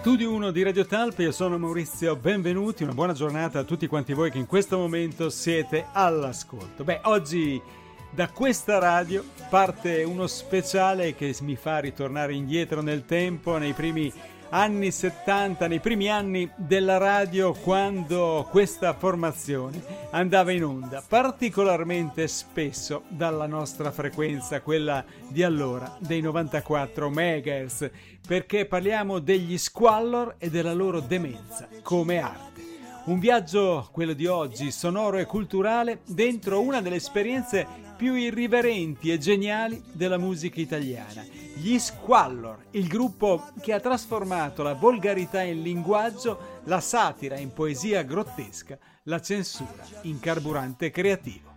Studio 1 di Radio Talp, io sono Maurizio, benvenuti, una buona giornata a tutti quanti voi che in questo momento siete all'ascolto. Oggi da questa radio parte uno speciale che mi fa ritornare indietro nel tempo, nei primi anni 70, nei primi anni della radio, quando questa formazione andava in onda particolarmente spesso dalla nostra frequenza, quella di allora, dei 94 MHz, perché parliamo degli Squallor e della loro demenza come arte. Un viaggio, quello di oggi, sonoro e culturale, dentro una delle esperienze più irriverenti e geniali della musica italiana. Gli Squallor, il gruppo che ha trasformato la volgarità in linguaggio, la satira in poesia grottesca, la censura in carburante creativo.